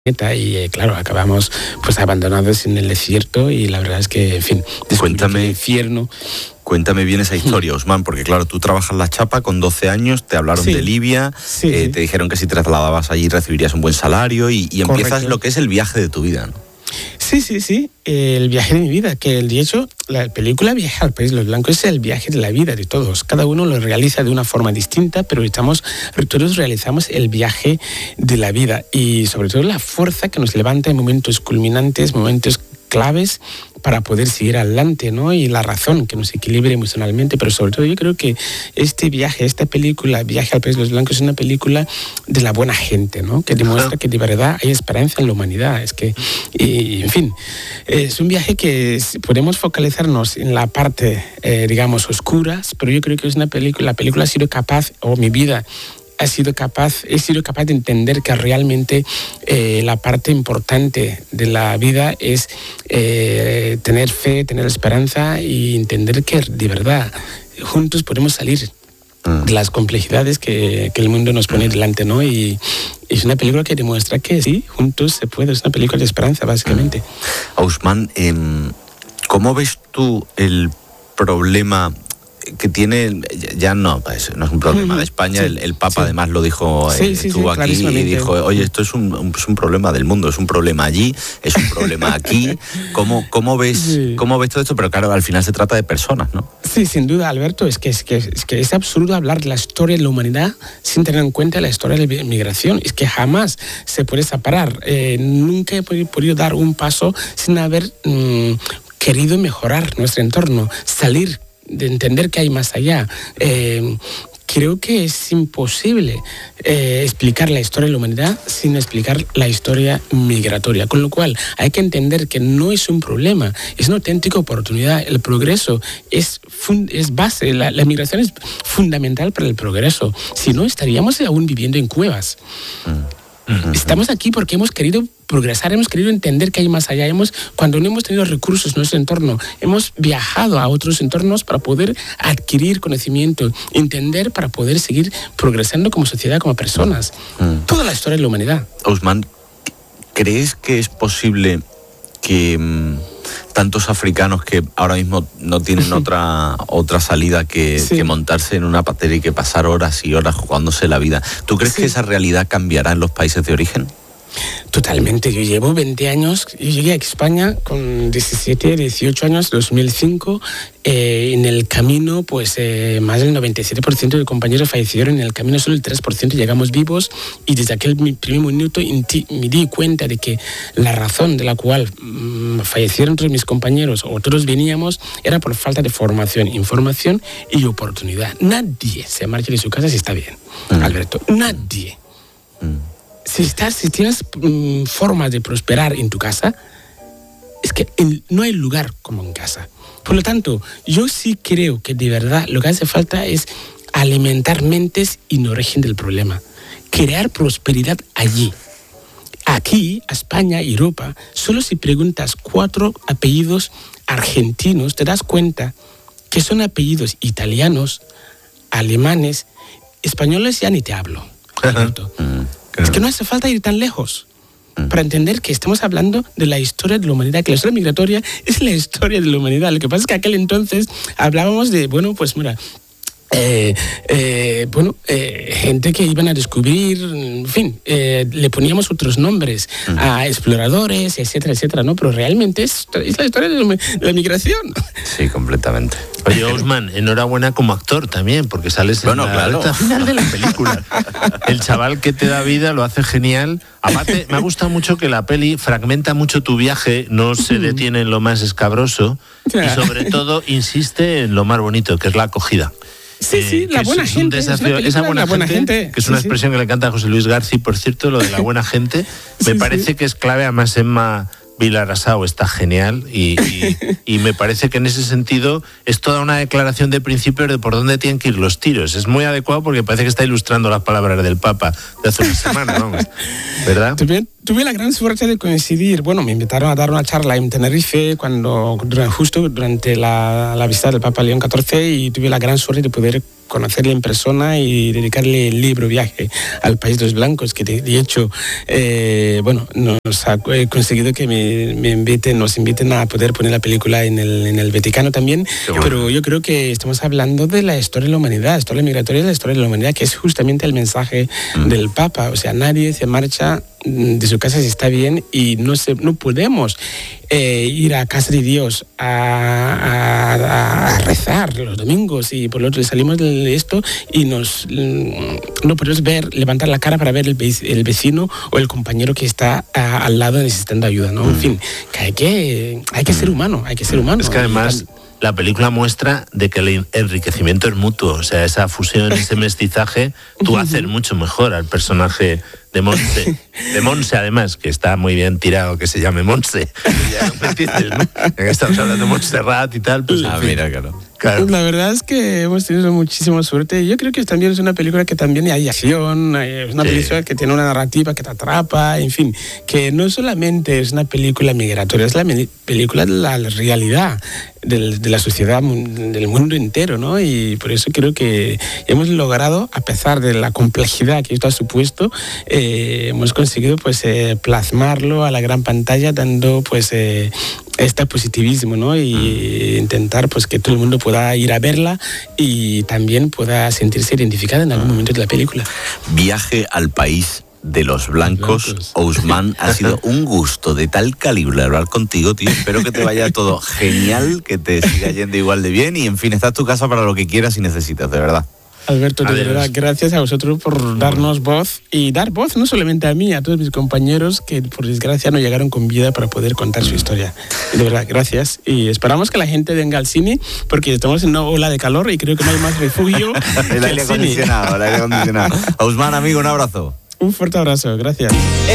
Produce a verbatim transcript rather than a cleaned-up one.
y eh, claro, acabamos pues abandonados en el desierto y la verdad es que, en fin, cuéntame, el infierno. Cuéntame bien esa historia, Ousmane, porque claro, tú trabajas la chapa con doce años, te hablaron Sí. de Libia, Sí, eh, sí. te dijeron que si te trasladabas allí recibirías un buen salario y, y empiezas Correcto. lo que es el viaje de tu vida, ¿no? Sí, sí, sí, el viaje de mi vida, que de hecho la película Viaje al País de los Blancos es el viaje de la vida de todos. Cada uno lo realiza de una forma distinta, pero estamos, todos realizamos el viaje de la vida y sobre todo la fuerza que nos levanta en momentos culminantes, momentos claves para poder seguir adelante, ¿no? Y la razón que nos equilibre emocionalmente, pero sobre todo yo creo que este viaje, esta película, Viaje al País de los Blancos, es una película de la buena gente, ¿no? Que demuestra que de verdad hay esperanza en la humanidad. Es que, y, en fin, es un viaje que podemos focalizarnos en la parte, eh, digamos, oscuras, pero yo creo que es una película, la película ha sido capaz, o mi vida, ha sido capaz, he sido capaz de entender que realmente eh, la parte importante de la vida es eh, tener fe, tener esperanza y entender que de verdad juntos podemos salir mm. de las complejidades que, que el mundo nos pone delante, ¿no? Y, y es una película que demuestra que sí, juntos se puede, es una película de esperanza, básicamente. Mm. Ousmane, eh, ¿cómo ves tú el problema que tiene, ya no, no es un problema de España, sí, el, el Papa sí. además lo dijo, sí, sí, estuvo sí, aquí y dijo, oye, esto es un, un, es un problema del mundo, es un problema allí, es un problema aquí. ¿Cómo, cómo, ves, sí. ¿Cómo ves todo esto? Pero claro, al final se trata de personas, ¿no? Sí, sin duda, Alberto, es que es, que, es que es absurdo hablar de la historia de la humanidad sin tener en cuenta la historia de la migración. Es que jamás se puede separar. Eh, nunca he podido dar un paso sin haber mmm, querido mejorar nuestro entorno, salir de entender que hay más allá. Eh, creo que es imposible eh, explicar la historia de la humanidad sin explicar la historia migratoria. Con lo cual, hay que entender que no es un problema, es una auténtica oportunidad. El progreso es, fun- es base, la, la migración es fundamental para el progreso. Si no, estaríamos aún viviendo en cuevas. Mm. Estamos aquí porque hemos querido progresar, hemos querido entender que hay más allá. Hemos, cuando no hemos tenido recursos en nuestro entorno, hemos viajado a otros entornos para poder adquirir conocimiento, entender para poder seguir progresando como sociedad, como personas. Mm. Toda la historia de la humanidad. Ousmane, ¿crees que es posible que mmm, tantos africanos que ahora mismo no tienen otra, otra salida que, sí. que montarse en una patera y que pasar horas y horas jugándose la vida, ¿tú crees sí. que esa realidad cambiará en los países de origen? Totalmente. Yo llevo veinte años, yo llegué a España con diecisiete, dieciocho años, dos mil cinco. Eh, en el camino, pues eh, más del noventa y siete por ciento de compañeros fallecieron. En el camino solo el tres por ciento llegamos vivos. Y desde aquel primer minuto me di cuenta de que la razón de la cual mmm, fallecieron todos mis compañeros o todos veníamos era por falta de formación, información y oportunidad. Nadie se marcha de su casa si está bien, mm. Alberto. Nadie. Mm. Si, estás, si tienes mmm, formas de prosperar en tu casa, es que en, no hay lugar como en casa. Por lo tanto, yo sí creo que de verdad lo que hace falta es alimentar mentes y no origen del problema. Crear prosperidad allí. Aquí, España, Europa, solo si preguntas cuatro apellidos argentinos, te das cuenta que son apellidos italianos, alemanes, españoles ya ni te hablo. Es que no hace falta ir tan lejos para entender que estamos hablando de la historia de la humanidad, que la historia migratoria es la historia de la humanidad. Lo que pasa es que aquel entonces hablábamos de, bueno, pues mira, eh, eh, bueno, eh, gente que iban a descubrir, en fin, eh, le poníamos otros nombres uh-huh. a exploradores, etcétera, etcétera, ¿no? Pero realmente es, es la historia de la, de la migración. Sí, completamente. Oye, Ousmane, enhorabuena como actor también, porque sales bueno, en la claro. recta final de la película. El chaval que te da vida lo hace genial. Aparte, me ha gustado mucho que la peli fragmenta mucho tu viaje, no se detiene en lo más escabroso y sobre todo insiste en lo más bonito, que es la acogida. Sí, sí, eh, la buena es gente. Desafío, es esa buena, buena gente, gente, que es sí, una sí. expresión que le encanta a José Luis García, por cierto, lo de la buena gente, me sí, parece sí. que es clave. Además, Emma Vilarasau está genial y, y, y me parece que en ese sentido es toda una declaración de principios de por dónde tienen que ir los tiros. Es muy adecuado porque parece que está ilustrando las palabras del Papa de hace una semana, vamos, ¿verdad? Tuve, tuve la gran suerte de coincidir, bueno, me invitaron a dar una charla en Tenerife cuando justo durante la, la visita del Papa León catorce y tuve la gran suerte de poder conocerle en persona y dedicarle el libro Viaje al País de los Blancos, que de, de hecho, eh, bueno, nos ha conseguido que me, me inviten, nos inviten a poder poner la película en el, en el Vaticano también, bueno. Pero yo creo que estamos hablando de la historia de la humanidad, la historia migratoria es la historia de la humanidad, que es justamente el mensaje mm. del Papa, o sea, nadie se marcha de su casa si está bien y no, se, no podemos eh, ir a casa de Dios a, a, a rezar los domingos y por lo otro salimos de esto y nos no podemos ver, levantar la cara para ver el, el vecino o el compañero que está a, al lado necesitando ayuda, ¿no? Mm. En fin, que hay que, hay que ser humano, hay que ser humano. Es que además la película muestra de que el enriquecimiento es mutuo, o sea, esa fusión, ese mestizaje, tú haces mucho mejor al personaje de Montse, de Montse además, que está muy bien tirado que se llame Montse. Ya, ¿me entiendes, no? Ya que estamos hablando de Montserrat y tal, pues ah, en fin. Mira, claro. Claro. La verdad es que hemos tenido muchísima suerte. Yo creo que también es una película que también hay acción, es una sí. película que tiene una narrativa que te atrapa, en fin, que no solamente es una película migratoria, es la película de la realidad de, de la sociedad, del mundo entero, ¿no? Y por eso creo que hemos logrado, a pesar de la complejidad que esto ha supuesto, eh, hemos conseguido pues eh, plasmarlo a la gran pantalla, dando pues eh, este positivismo, ¿no? Y intentar pues que todo el mundo pueda ir a verla y también pueda sentirse identificada en algún momento de la película. Viaje al País de los Blancos. Blancos. Ousmane, ha sido un gusto de tal calibre hablar contigo, tío. Espero que te vaya todo genial, que te siga yendo igual de bien y, en fin, está en tu casa para lo que quieras y necesitas, de verdad. Alberto, de verdad, gracias a vosotros por darnos voz y dar voz no solamente a mí, a todos mis compañeros que por desgracia no llegaron con vida para poder contar su historia. De verdad, gracias. Y esperamos que la gente venga al cine porque estamos en una ola de calor y creo que no hay más refugio el aire acondicionado, el aire acondicionado. Ousmane, amigo, un abrazo. Un fuerte abrazo, gracias.